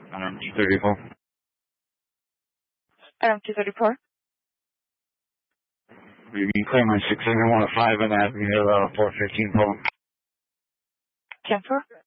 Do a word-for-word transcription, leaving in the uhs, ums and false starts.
Um, two thirty-four. Um, two thirty-four. You can claim on six seven one five and Avenue, uh, four fifteen Poland. ten four.